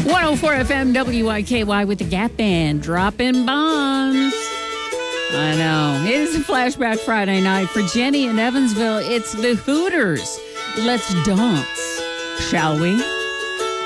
104 FM WIKY with the Gap Band, dropping bombs. I know. It is a Flashback Friday night. For Jenny in Evansville, it's the Hooters. Let's dance, shall we?